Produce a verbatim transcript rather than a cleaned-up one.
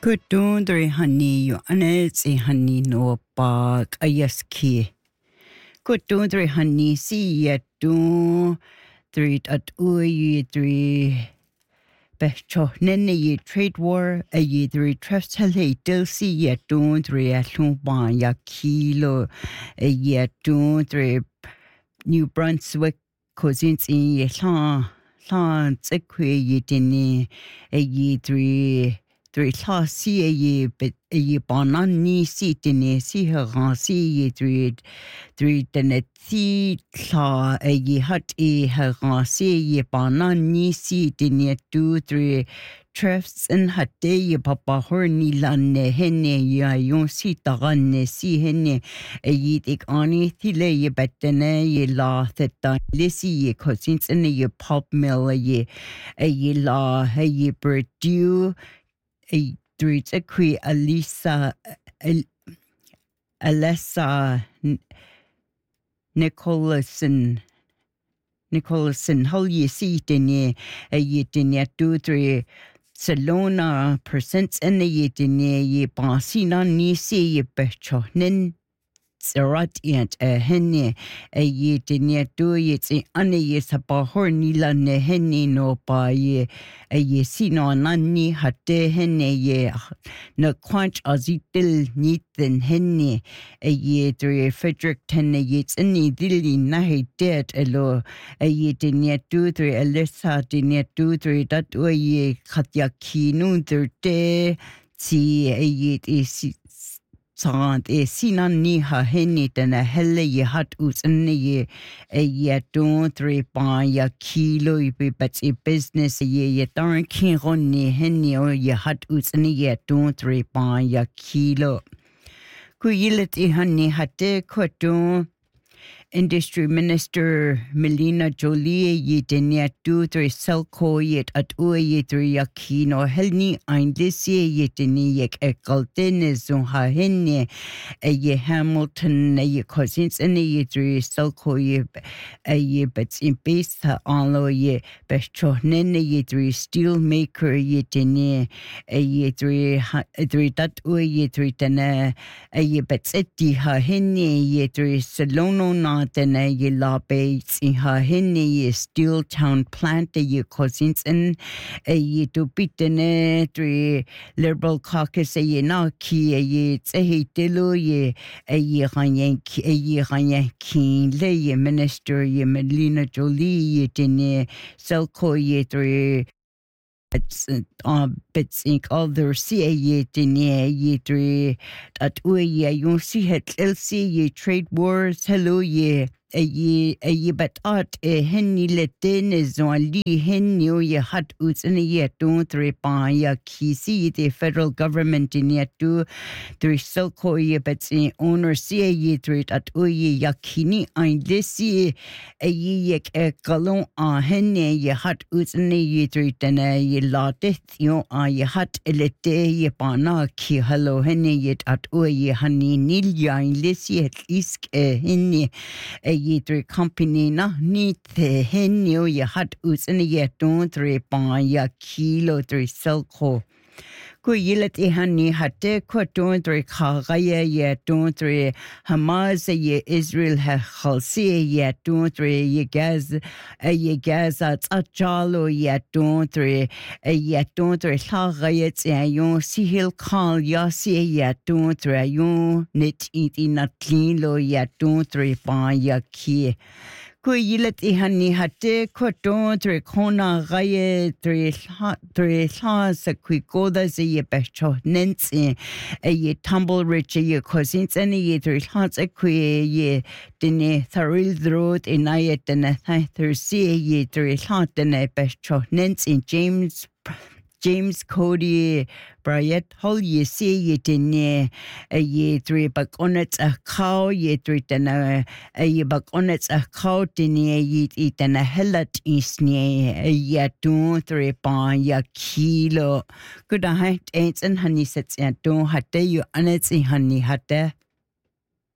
Kutun dri hani yu anets e hani no pa ayaski. Kutun dri hani si yatu dri at uyi dri becho nene ye trade war a ye dri trustale del si yatu dri atun ba ya kilo a yatu dri New Brunswick cousins in ye la la tsekwe ye dini a ye dri Three class see a ye but a ye banani seat in a see her see ye three three tenet see claw a ye hut a her see ye banani seat in ye two three trefs and hat day ye papa horny lanne henne ya yon see taranne see henne a ye take ani thile ye betene ye la theta lissy ye cousins and ye pop mill a ye a ye la a ye brew a three a qui Alisa Alessa Nicholson Nicholson hol ye seat in ye a ye in ye two three Salona percents in the ye in ye basina ni see ye becho nin Sarat yet a henny a ye in ye do ye see ane ye sapa hornila ne henny no pa ye a ye sino nani hatte henny ye no quanch azitil nithen henny a ye three Frederick ten ye any dilly nahi dead alo a ye in ye do three Alyssa in ye do three that way ye katya kinu de see a ye is Sant e sinan ni ha henni tana helle ye hat us ye e ye don three pa ya kilo i be but e business ye ye darn kin ron ni henni o ye hat us ye don three pa ya kilo ku yilet e hanni hatte ko Industry Minister Melina Jolie ye denia two three selco yet at ue ye three yakino helni ein lisie ye deni yek ekaltene zon ha henne a ye Hamilton a ye cousins and ye three selco ye a ye but in base ha anlo ye becho nene ye three steel maker ye deni a ye three three that ue ye three tena a ye but eti ha henne ye three salono na Tena ye la base in her henny ye steel town plant ye cousins and a ye to beat the three liberal caucus a ye na ki a ye tsehi dilo ye a ye ranyank a ye ranyankin le ye minister ye Melina Jolie ye tene selko ye three It's uh bits ink other see ye dene ye three at we ye you see het L C ye trade wars hello ye a ye a ye but at a henny le dene zon li henny ye hat us in a ye don't three pa ya ki see the federal government in ye two three selko ye but in owner see ye three at we ye yakini ein lisi a ye ye a galon a henny ye hat us in ye three dene ye la death yo a ye hat elete ye pana ki hello henny ye at o ye hani nil ya in lisi et isk e henny a ye three company na ni the henny ye hat us in ye don't three pa ya kilo three selco Ku yilet e hani hatte ko don three khagaya ye don three Hamas ye Israel ha khalsi ye don three ye gaz ye gaza tsachalo ye don three ye don three khagaya tse yon sihil khal ya si ye don three yon net iti natlin lo ye don three pa ya ki Ku yilet e hani hatte ko don three kona gaye three three sa kui goda ze ye becho nensi e ye tumble rich ye cousins and ye three hats a kui ye dene tharil road in ayet and a see ye three hat and a becho nensi James James Cody Bryant hol ye see ye dene a ye three back on it a cow ye three dana a ye back on it a cow dene ye eat and a hellat is near a ye two three pa ya kilo good a height ain't and honey sets and don't hat you and it's in honey hat